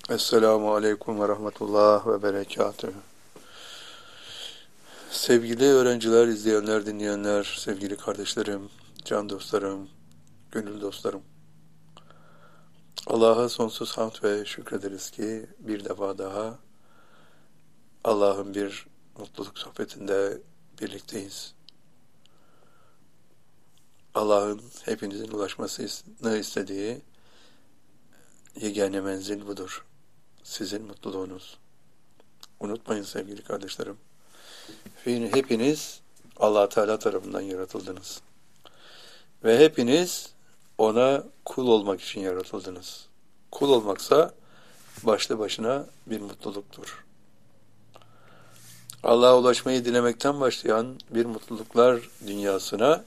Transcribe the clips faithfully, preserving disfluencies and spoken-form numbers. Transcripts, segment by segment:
Esselamu Aleyküm ve Rahmetullah ve Berekatühü. Sevgili öğrenciler, izleyenler, dinleyenler, sevgili kardeşlerim, can dostlarım, gönül dostlarım. Allah'a sonsuz hamd ve şükrederiz ki bir defa daha Allah'ın bir mutluluk sohbetinde birlikteyiz. Allah'ın hepinizin ulaşmasını istediği yegane menzil budur. Sizin mutluluğunuz. Unutmayın sevgili kardeşlerim. Hepiniz Allah Teala tarafından yaratıldınız. Ve hepiniz ona kul olmak için yaratıldınız. Kul olmaksa başlı başına bir mutluluktur. Allah'a ulaşmayı dilemekten başlayan bir mutluluklar dünyasına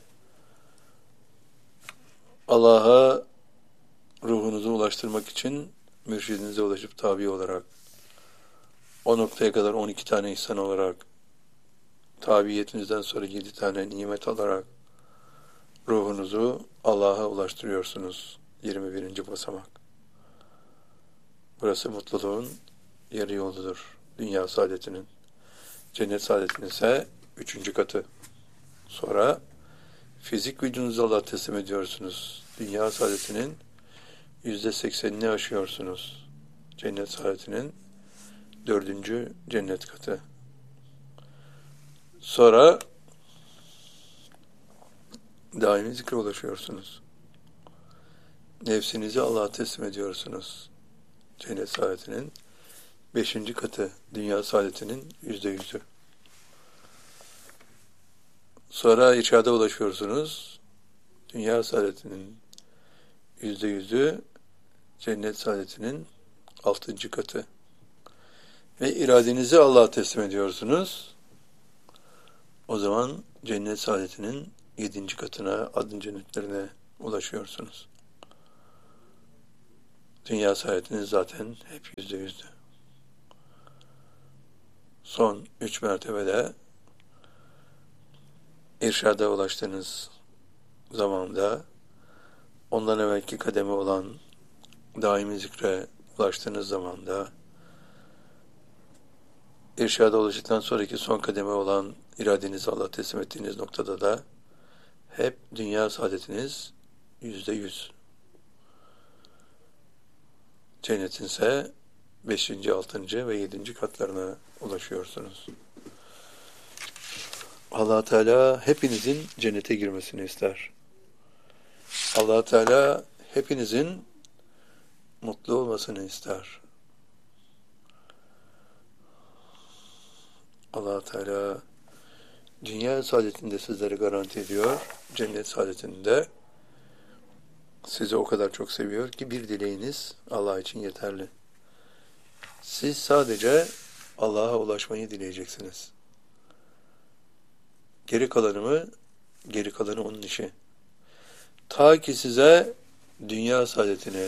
Allah'a ruhunuzu ulaştırmak için mürşidinize ulaşıp tabi olarak o noktaya kadar on iki tane ihsan olarak tabiiyetinizden sonra yedi tane nimet alarak ruhunuzu Allah'a ulaştırıyorsunuz. yirmi birinci basamak. Burası mutluluğun yarı yoludur. Dünya saadetinin. Cennet saadetinin ise üçüncü katı. Sonra fizik vücudunuzu Allah'a teslim ediyorsunuz. Dünya saadetinin yüzde seksenini aşıyorsunuz. Cennet saadetinin dördüncü cennet katı. Sonra daimi zikre ulaşıyorsunuz. Nefsinizi Allah'a teslim ediyorsunuz. Cennet saadetinin beşinci katı, dünya saadetinin yüzde yüzü. Sonra irşada ulaşıyorsunuz. Dünya saadetinin yüzde yüzü, cennet saadetinin altıncı katı. Ve iradenizi Allah'a teslim ediyorsunuz. O zaman cennet saadetinin yedinci katına, adın cennetlerine ulaşıyorsunuz. Dünya saadetiniz zaten hep yüzde yüzdü. Son üç mertebede irşada ulaştığınız zamanda ondan evvelki kademe olan daimi zikre ulaştığınız zamanda irşada ulaştıktan sonraki son kademe olan iradenizi Allah'a teslim ettiğiniz noktada da hep dünya saadetiniz yüzde yüz. Cennetin ise beşinci, altıncı ve yedinci katlarına ulaşıyorsunuz. Allah Teala hepinizin cennete girmesini ister. Allah Teala hepinizin mutlu olmasını ister. Allah Teala dünya saadetinde sizlere garanti ediyor. Cennet saadetinde sizi o kadar çok seviyor ki bir dileğiniz Allah için yeterli. Siz sadece Allah'a ulaşmayı dileyeceksiniz. Geri kalanı mı? Geri kalanı onun işi. Ta ki size dünya saadetini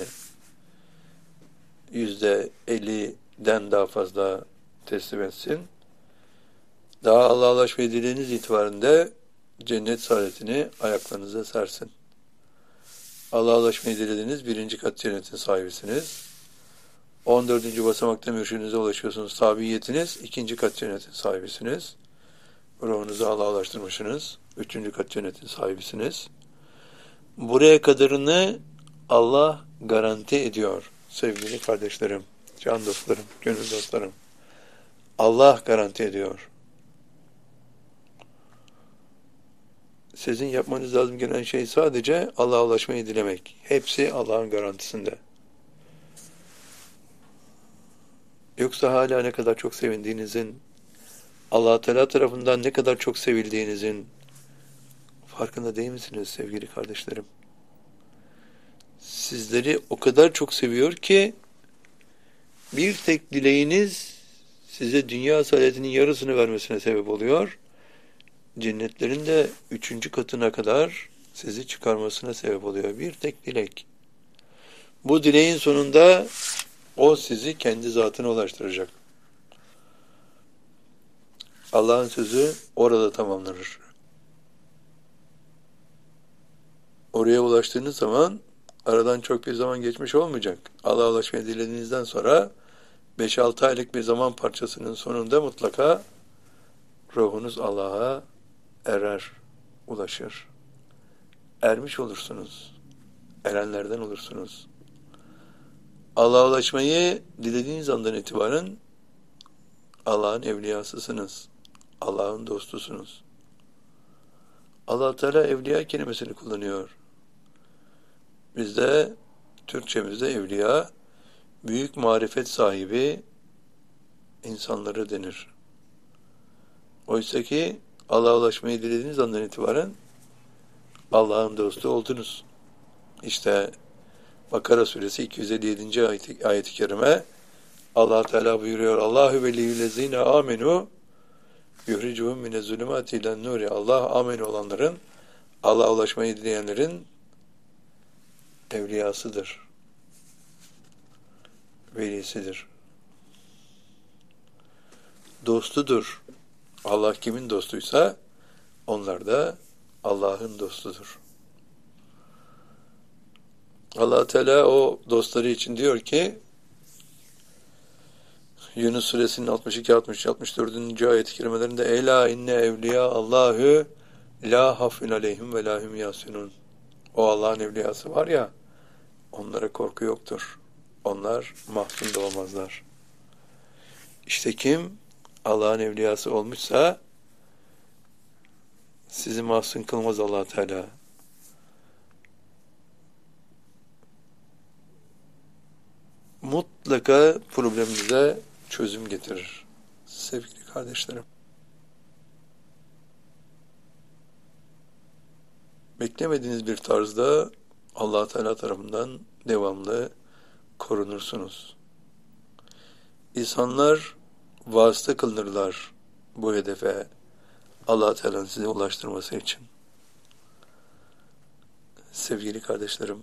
yüzde elliden daha fazla teslim etsin. Daha Allah'a ulaşmayı dilediğiniz itibarında cennet saadetini ayaklarınıza sersin. Allah'a ulaşmayı dilediğiniz birinci kat cennetin sahibisiniz. on dördüncü basamakta mürşidinize ulaşıyorsunuz. Tabiyetiniz ikinci kat cennetin sahibisiniz. Ruhunuzu Allah'a ulaştırmışsınız. Üçüncü kat cennetin sahibisiniz. Buraya kadarını Allah garanti ediyor sevgili kardeşlerim, can dostlarım, gönül dostlarım. Allah garanti ediyor. Sizin yapmanız lazım gelen şey sadece Allah'a ulaşmayı dilemek. Hepsi Allah'ın garantisinde. Yoksa hala ne kadar çok sevindiğinizin, Allah Teala tarafından ne kadar çok sevildiğinizin farkında değil misiniz sevgili kardeşlerim? Sizleri o kadar çok seviyor ki bir tek dileğiniz size dünya saadetinin yarısını vermesine sebep oluyor. Cennetlerin de üçüncü katına kadar sizi çıkarmasına sebep oluyor. Bir tek dilek. Bu dileğin sonunda o sizi kendi zatına ulaştıracak. Allah'ın sözü orada tamamlanır. Oraya ulaştığınız zaman aradan çok bir zaman geçmiş olmayacak. Allah'a ulaşmayı dilediğinizden sonra beş altı aylık bir zaman parçasının sonunda mutlaka ruhunuz Allah'a erer, ulaşır. Ermiş olursunuz. Erenlerden olursunuz. Allah'a ulaşmayı dilediğiniz andan itibaren Allah'ın evliyasısınız. Allah'ın dostusunuz. Allah Teala evliya kelimesini kullanıyor. Bizde Türkçemizde evliya büyük marifet sahibi insanları denir. Oysa ki Allah'a ulaşmayı dilediğiniz andan itibaren Allah'ın dostu oldunuz. İşte Bakara suresi iki yüz elli yedinci ayet-i, ayet-i kerime Allah Teala buyuruyor. Allahu veliyyüllezine amenu yuhricuhum minez-zulümati ilen-nuri. Allah amin olanların, Allah'a ulaşmayı dileyenlerin evliyasıdır. Velisidir. Dostudur. Allah kimin dostuysa onlar da Allah'ın dostudur. Allah Teala o dostları için diyor ki Yunus suresinin altmış iki, altmış üç, altmış dördüncü ayet-i kerimelerinde Ela inne evliya Allahü la hafun aleyhim ve lahum yasunun. O Allah'ın evliyası var ya, onlara korku yoktur. Onlar mahzun da olmazlar. İşte kim Allah'ın evliyası olmuşsa sizi mahzun kılmaz Allah Teala. Mutlaka problemimize çözüm getirir. Sevgili kardeşlerim. Beklemediğiniz bir tarzda Allah Teala tarafından devamlı korunursunuz. İnsanlar vasıta kılınırlar bu hedefe Allah Teala'nın size ulaştırması için. Sevgili kardeşlerim,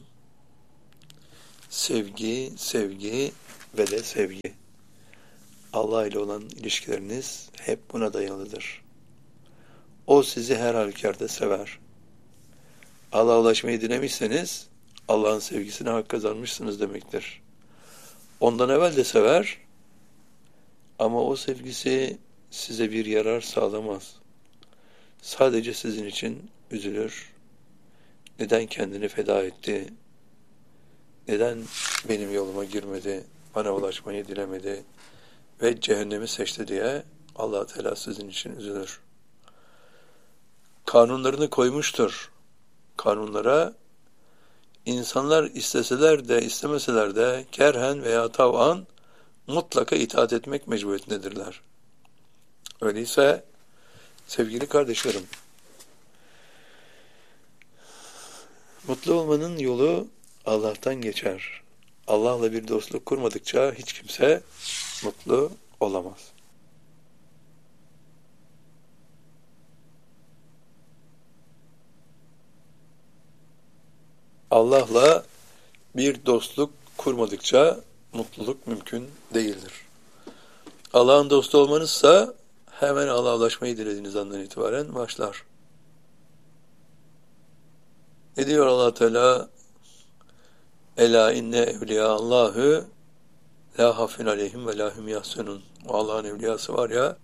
sevgi, sevgi ve de sevgi. Allah ile olan ilişkileriniz hep buna dayalıdır. O sizi her halükarda sever. Allah'a ulaşmayı dilemişseniz Allah'ın sevgisine hak kazanmışsınız demektir. Ondan evvel de sever ama o sevgisi size bir yarar sağlamaz. Sadece sizin için üzülür. Neden kendini feda etti? Neden benim yoluma girmedi? Bana ulaşmayı dilemedi ve cehennemi seçti diye Allah Teala sizin için üzülür. Kanunlarını koymuştur. Kanunlara insanlar isteseler de istemeseler de kerhen veya tav'an mutlaka itaat etmek mecburiyetindedirler. Öyleyse sevgili kardeşlerim, mutlu olmanın yolu Allah'tan geçer. Allah'la bir dostluk kurmadıkça hiç kimse mutlu olamaz. Allah'la bir dostluk kurmadıkça mutluluk mümkün değildir. Allah'ın dostu olmanızsa hemen Allah'a ulaşmayı dilediğiniz andan itibaren başlar. Ne diyor Allah Teala? Ela inne evliya Allahü la hafun aleyhim ve lahum yahsunun. O Allah'ın evliyası var ya,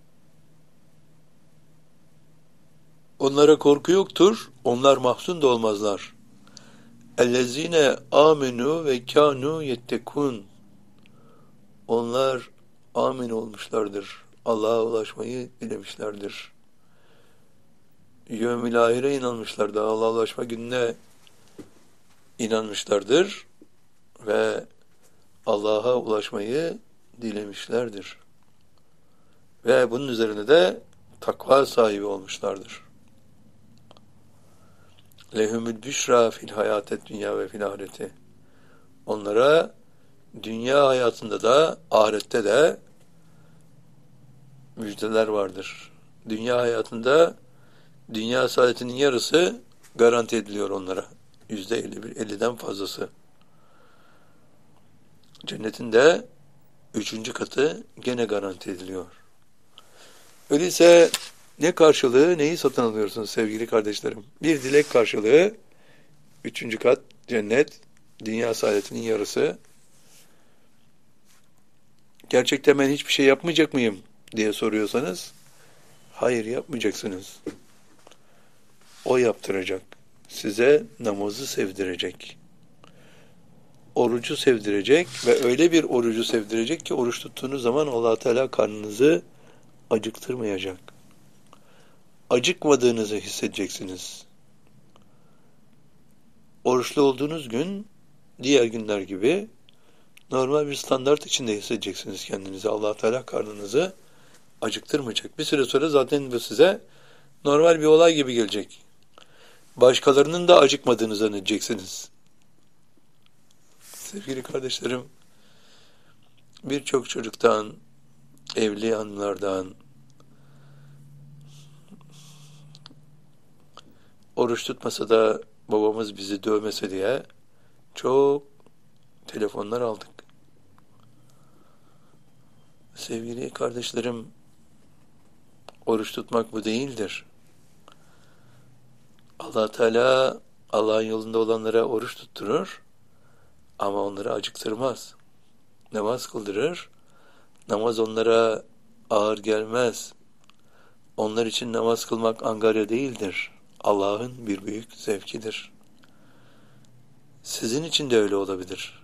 onlara korku yoktur, onlar mahzun da olmazlar. Ellezine amenu ve kanu yettekun. Onlar amin olmuşlardır. Allah'a ulaşmayı dilemişlerdir. Yevmil ahire inanmışlardır. Allah'a ulaşma gününe inanmışlardır ve Allah'a ulaşmayı dilemişlerdir. Ve bunun üzerine de takva sahibi olmuşlardır. Lehumül büşra fil hayatet dünya ve fil ahireti. Onlara dünya hayatında da ahirette de müjdeler vardır. Dünya hayatında dünya saadetinin yarısı garanti ediliyor onlara. Yüzde elli bir, elliden fazlası. Cennetin de üçüncü katı gene garanti ediliyor. Öyleyse ne karşılığı, neyi satın alıyorsunuz sevgili kardeşlerim? Bir dilek karşılığı, üçüncü kat cennet, dünya saadetinin yarısı. gerçekten ben hiçbir şey yapmayacak mıyım diye soruyorsanız, hayır yapmayacaksınız. O yaptıracak. Size namazı sevdirecek. Orucu sevdirecek ve öyle bir orucu sevdirecek ki oruç tuttuğunuz zaman Allah Teala karnınızı acıktırmayacak. Acıkmadığınızı hissedeceksiniz. Oruçlu olduğunuz gün diğer günler gibi normal bir standart içinde hissedeceksiniz kendinizi. Allah Teala karnınızı acıktırmayacak. Bir süre sonra zaten bu size normal bir olay gibi gelecek. Başkalarının da acıkmadığını zannedeceksiniz. Sevgili kardeşlerim, birçok çocuktan, evli hanımlardan, oruç tutmasa da babamız bizi dövmese diye çok telefonlar aldık. Sevgili kardeşlerim, oruç tutmak bu değildir. Allah Teala Allah'ın yolunda olanlara oruç tutturur ama onları acıktırmaz. Namaz kıldırır, namaz onlara ağır gelmez. Onlar için namaz kılmak angarya değildir. Allah'ın bir büyük zevkidir. Sizin için de öyle olabilir.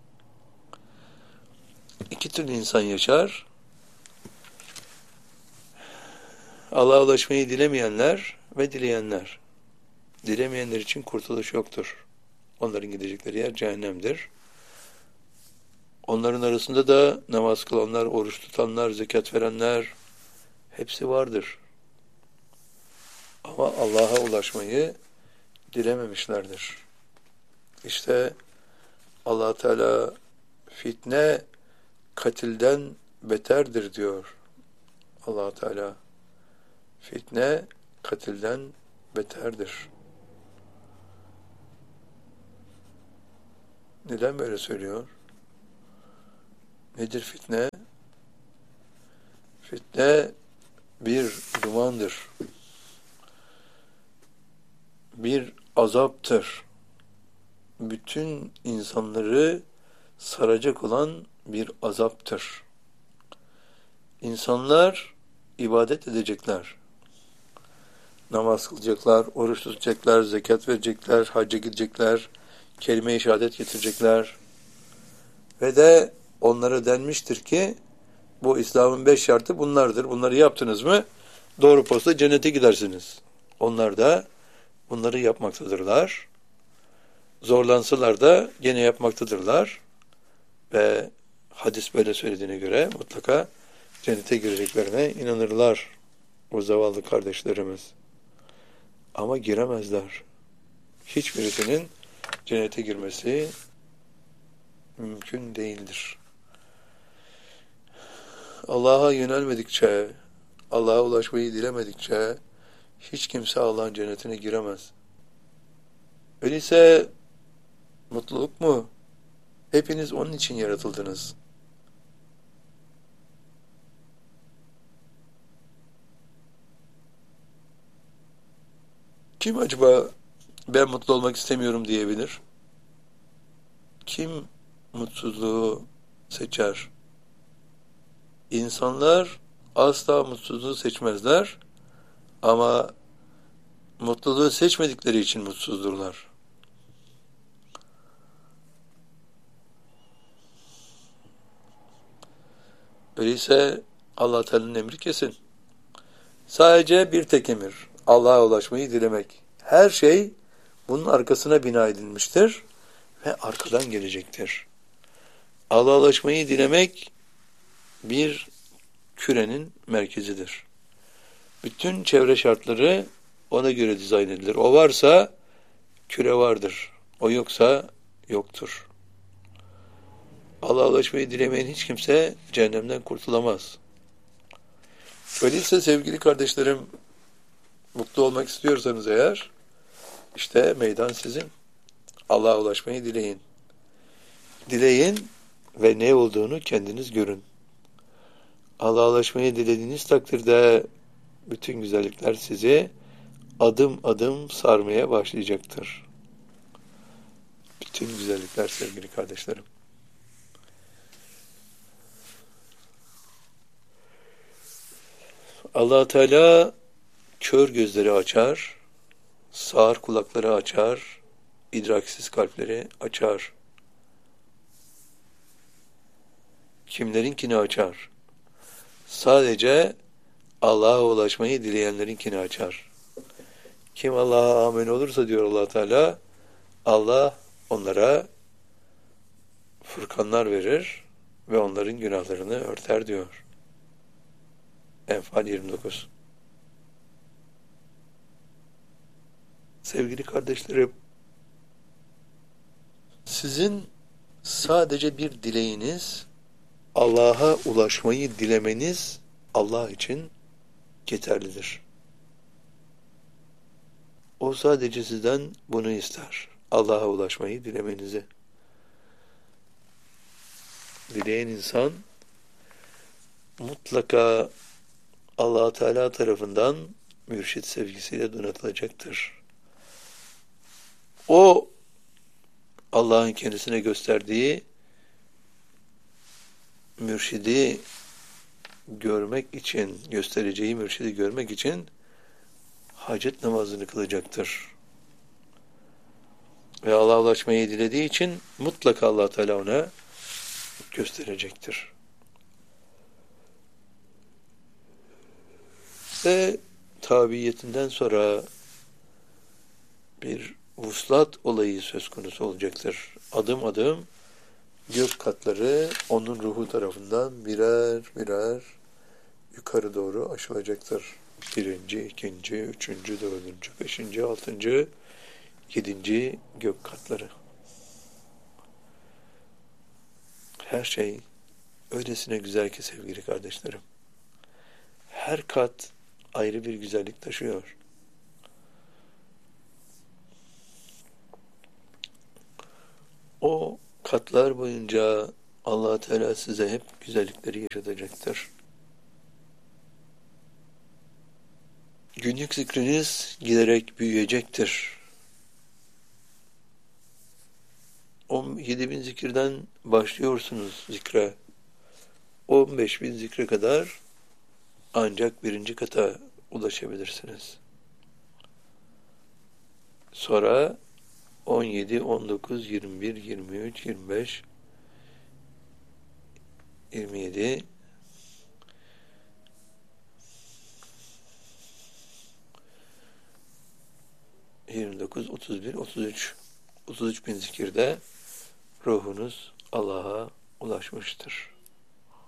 İki türlü insan yaşar. Allah'a ulaşmayı dilemeyenler ve dileyenler. Dilemeyenler için kurtuluş yoktur. Onların gidecekleri yer cehennemdir. Onların arasında da namaz kılanlar, oruç tutanlar, zekat verenler hepsi vardır. Ama Allah'a ulaşmayı dilememişlerdir. İşte Allah Teala fitne katilden beterdir diyor. Allah Teala fitne katilden beterdir. Neden böyle söylüyor? Nedir fitne? Fitne bir dumandır. Bir azaptır. Bütün insanları saracak olan bir azaptır. İnsanlar ibadet edecekler. Namaz kılacaklar, oruç tutacaklar, zekat verecekler, hacca gidecekler, kelime-i şehadet getirecekler. Ve de onlara denmiştir ki bu İslam'ın beş şartı bunlardır. Bunları yaptınız mı doğru posta cennete gidersiniz. Onlar da bunları yapmaktadırlar. Zorlansalar da gene yapmaktadırlar. Ve hadis böyle söylediğine göre mutlaka cennete gireceklerine inanırlar o zavallı kardeşlerimiz. Ama giremezler. Hiçbirisinin cennete girmesi mümkün değildir. Allah'a yönelmedikçe, Allah'a ulaşmayı dilemedikçe hiç kimse Allah'ın cennetine giremez. Öyleyse mutluluk mu? Hepiniz onun için yaratıldınız. Kim acaba ben mutlu olmak istemiyorum diyebilir? Kim mutsuzluğu seçer? İnsanlar asla mutsuzluğu seçmezler ama mutluluğu seçmedikleri için mutsuzdurlar. Öyleyse Allah Teala'nın emri kesin. Sadece bir tek emir. Allah'a ulaşmayı dilemek. Her şey bunun arkasına bina edilmiştir ve arkadan gelecektir. Allah'a ulaşmayı dilemek bir kürenin merkezidir. Bütün çevre şartları ona göre dizayn edilir. O varsa küre vardır. O yoksa yoktur. Allah'a ulaşmayı dilemeyen hiç kimse cehennemden kurtulamaz. Öyleyse sevgili kardeşlerim, mutlu olmak istiyorsanız eğer, işte meydan sizin. Allah'a ulaşmayı dileyin. Dileyin ve ne olduğunu kendiniz görün. Allah'a ulaşmayı dilediğiniz takdirde bütün güzellikler sizi adım adım sarmaya başlayacaktır. Bütün güzellikler sevgili kardeşlerim. Allah Teala kör gözleri açar, sağır kulakları açar, idraksiz kalpleri açar. Kimlerinkini açar? Sadece Allah'a ulaşmayı dileyenlerinkini açar. Kim Allah'a amin olursa diyor Allah Teala, Allah onlara furkanlar verir ve onların günahlarını örter diyor. Enfal yirmi dokuz. Sevgili kardeşlerim, sizin sadece bir dileğiniz, Allah'a ulaşmayı dilemeniz Allah için yeterlidir. O sadece sizden bunu ister. Allah'a ulaşmayı dilemenizi. Dileyen insan mutlaka Allah Teala tarafından mürşit sevgisiyle donatılacaktır. O Allah'ın kendisine gösterdiği mürşidi görmek için, göstereceği mürşidi görmek için hacet namazını kılacaktır. Ve Allah'a ulaşmayı dilediği için mutlaka Allah Teala ona gösterecektir. Ve tabiyetinden sonra bir vuslat olayı söz konusu olacaktır. Adım adım gök katları onun ruhu tarafından birer birer yukarı doğru aşılacaktır. Birinci, ikinci, üçüncü, dördüncü, beşinci, altıncı, yedinci gök katları. Her şey öylesine güzel ki sevgili kardeşlerim. Her kat ayrı bir güzellik taşıyor. O katlar boyunca Allah Teala size hep güzellikleri yaşatacaktır. Günlük zikriniz giderek büyüyecektir. on yedi bin zikirden başlıyorsunuz zikre. on beş bin zikre kadar ancak birinci kata ulaşabilirsiniz. Sonra on yedi, on dokuz, yirmi bir, yirmi üç, yirmi beş, yirmi yedi, yirmi dokuz, otuz bir, otuz üç, otuz üç bin zikirde ruhunuz Allah'a ulaşmıştır.